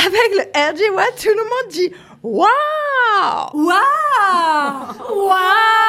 Avec le RJ Watt, tout le monde dit « Wow !» Waouh! Waouh!